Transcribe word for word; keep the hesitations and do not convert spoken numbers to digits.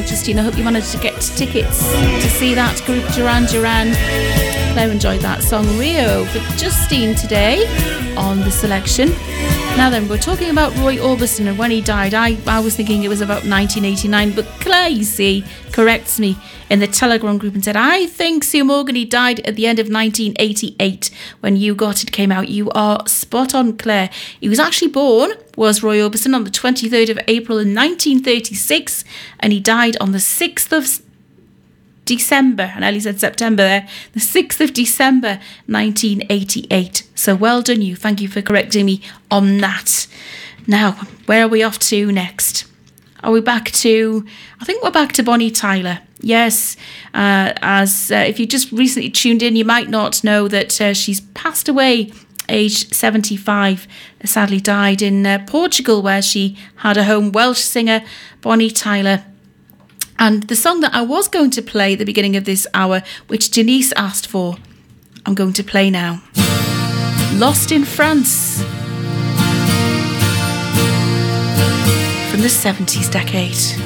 Justine. I hope you managed to get tickets to see that group, Duran Duran. Claire enjoyed that song, Rio, for Justine today on The Selection. Now then, we're talking about Roy Orbison and when he died. I, I was thinking it was about nineteen eighty-nine, but Claire, you see, corrects me in the Telegram group and said, I think Sue Morgan, he died at the end of nineteen eighty-eight when You Got It came out. You are spot on, Claire. He was actually born, was Roy Orbison, on the twenty-third of April in nineteen thirty-six, and he died on the sixth of December, and Ellie said September there, the sixth of December nineteen eighty-eight. So well done you, thank you for correcting me on that. Now, where are we off to next? Are we back to, I think we're back to Bonnie Tyler. Yes, uh, as uh, if you just recently tuned in, you might not know that uh, she's passed away aged seventy-five, sadly died in uh, Portugal, where she had a home. Welsh singer Bonnie Tyler. And the song that I was going to play at the beginning of this hour, which Denise asked for, I'm going to play now. Lost in France. From the seventies decade.